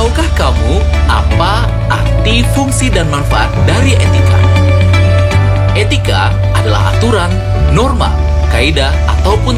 Tahukah kamu apa arti, fungsi, dan manfaat dari etika? Etika adalah aturan, norma, kaidah, ataupun